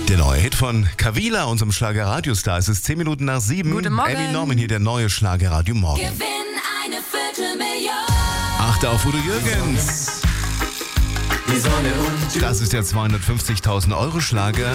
Der neue Hit von Kavila, unserem Schlager-Radiostar. Es ist 10 Minuten nach 7. Guten Morgen. Abby Norman hier, der neue Schlager-Radio Morgen. Gewinn eine Viertelmillion. Achte auf Udo Jürgens. Die Sonne und Das ist der 250.000 Euro Schlager.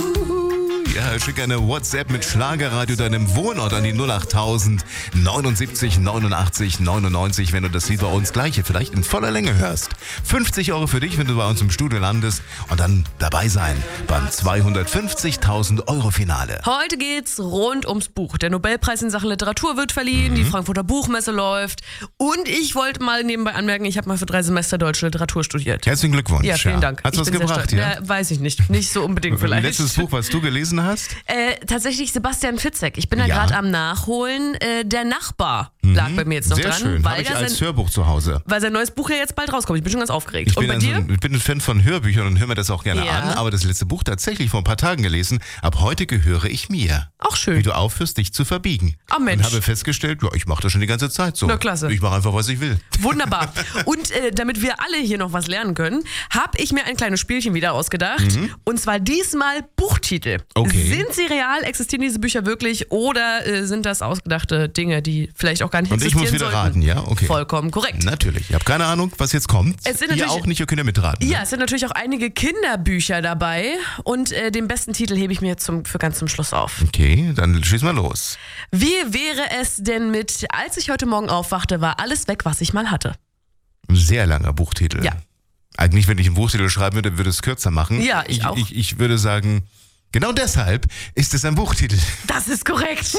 Ja, schick eine WhatsApp mit Schlagerradio deinem Wohnort an die 08000 79 89 99, wenn du das Lied bei uns gleich hier vielleicht in voller Länge hörst. 50 Euro für dich, wenn du bei uns im Studio landest und dann dabei sein beim 250.000 Euro Finale. Heute geht's rund ums Buch. Der Nobelpreis in Sachen Literatur wird verliehen, die Frankfurter Buchmesse läuft und ich wollte mal nebenbei anmerken, ich habe mal für 3 Semester deutsche Literatur studiert. Herzlichen Glückwunsch. Ja, vielen Dank. Hat's Ich was bin sehr gebracht, stolz. ja? Weiß ich nicht. Nicht so unbedingt vielleicht. Letztes Buch, was du gelesen hast? Tatsächlich Sebastian Fitzek. Ich bin ja Ja. gerade am Nachholen. Der Nachbar lag bei mir jetzt noch Sehr dran. schön. Habe Weil, ich ja als sein, Hörbuch zu Hause. weil sein neues Buch ja jetzt bald rauskommt. Ich bin schon ganz aufgeregt. Ich Und bei dir? ich bin ein Fan von Hörbüchern und höre mir das auch gerne Ja. an, aber das letzte Buch tatsächlich vor ein paar Tagen gelesen. Ab heute gehöre ich mir. Auch schön. Wie du aufhörst, dich zu verbiegen. Ah, Mensch. Und habe festgestellt, ja, ich mache das schon die ganze Zeit so. Na, klasse. Ich mache einfach, was ich will. Wunderbar. Und damit wir alle hier noch was lernen können, habe ich mir ein kleines Spielchen wieder ausgedacht. Und zwar diesmal Buchtitel. Okay. Sind sie real? Existieren diese Bücher wirklich? Oder sind das ausgedachte Dinge, die vielleicht auch gar nicht Und ich existieren muss wieder sollten? raten, ja? Okay. Vollkommen korrekt. Natürlich. Ich habe keine Ahnung, was jetzt kommt. Es sind Ihr natürlich- auch nicht, ihr könnt ja mitraten. Ja, es sind natürlich auch einige Kinderbücher dabei. Und den besten Titel hebe ich mir jetzt für ganz zum Schluss auf. Okay, dann schieß mal los. Wie wäre es denn mit, als ich heute Morgen aufwachte, war alles weg, was ich mal hatte? Ein sehr langer Buchtitel. Ja. Eigentlich, wenn ich einen Buchtitel schreiben würde, würde es kürzer machen. Ja, ich auch. Ich würde sagen, genau deshalb ist es ein Buchtitel. Das ist korrekt.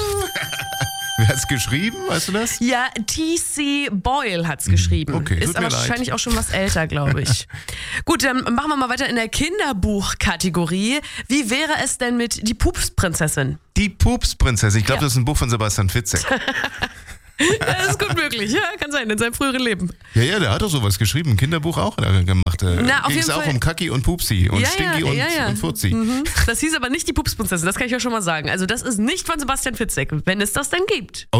Wer hat es geschrieben, weißt du das? Ja, T.C. Boyle hat's geschrieben. okay, tut Ist mir aber leid. wahrscheinlich auch schon was älter, glaube ich. Gut, dann machen wir mal weiter in der Kinderbuchkategorie. Wie wäre es denn mit Die Pupsprinzessin? Die Pupsprinzessin. Ich glaube, Ja. das ist ein Buch von Sebastian Fitzek. Das ist gut möglich, ja, kann sein, in seinem früheren Leben. Ja, der hat doch sowas geschrieben. Ein Kinderbuch auch hat er gemacht. Na, auf Ging es jeden auch Fall- um Kaki und Pupsi und Ja, Stinky ja. und Furzi. Das hieß aber nicht Die Pupsprinzessin, das kann ich ja schon mal sagen. Also das ist nicht von Sebastian Fitzek, wenn es das denn gibt.